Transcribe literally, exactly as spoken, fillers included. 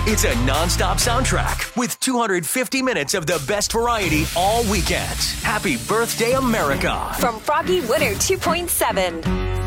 It's a non-stop soundtrack with two hundred fifty minutes of the best variety all weekend. Happy birthday, America. From Froggy Winter two point seven.